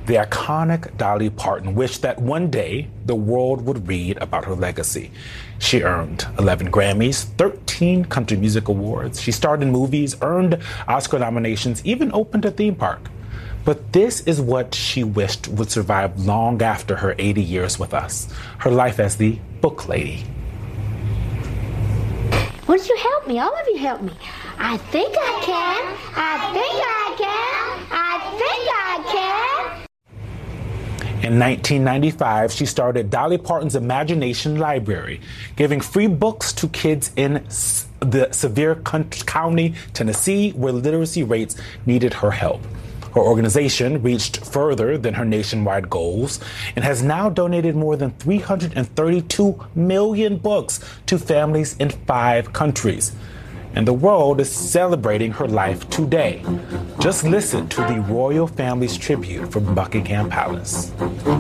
The iconic Dolly Parton wished that one day the world would read about her legacy. She earned 11 Grammys, 13 Country Music Awards. She starred in movies, earned Oscar nominations, even opened a theme park. But this is what she wished would survive long after her 80 years with us, her life as the book lady. Won't you help me? All of you help me. I think I can. I think I can. I think I can. In 1995, she started Dolly Parton's Imagination Library, giving free books to kids in the Sevier County, Tennessee, where literacy rates needed her help. Her organization reached further than her nationwide goals and has now donated more than 332 million books to families in 5 countries. And the world is celebrating her life today. Just listen to the royal family's tribute from Buckingham Palace.